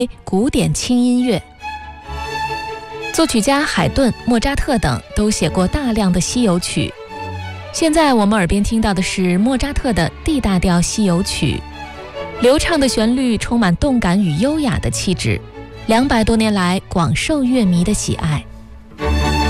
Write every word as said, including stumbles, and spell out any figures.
古典轻音乐。作曲家海顿、莫扎特等都写过大量的西游曲。现在我们耳边听到的是莫扎特的 D 大调西游曲，流畅的旋律充满动感与优雅的气质，两百多年来广受乐迷的喜爱。